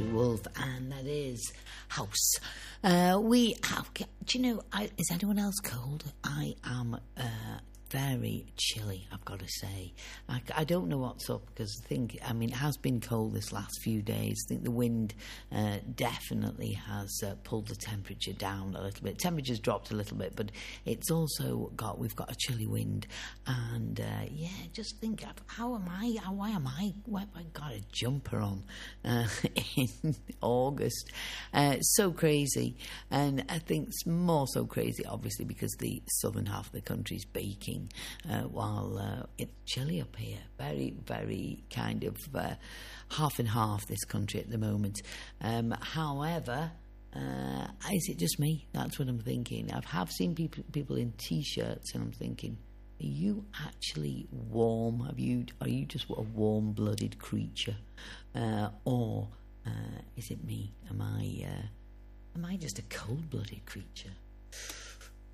Country Wolf, and that is House. Do you know, is anyone else cold? I am very chilly, I've got to say. I don't know what's up, because it has been cold this last few days. I think the wind definitely has pulled the temperature down a little bit. Temperature's dropped a little bit, but it's also we've got a chilly wind, and just think, why have I got a jumper on in August? So crazy, and I think it's more so crazy, obviously, because the southern half of the country's baking, while it's chilly up here. Very, very kind of half and half, this country at the moment. However, is it just me? That's what I'm thinking. I have seen people in T-shirts, and I'm thinking, are you actually warm? Are you just a warm-blooded creature, or is it me? Am I just a cold-blooded creature?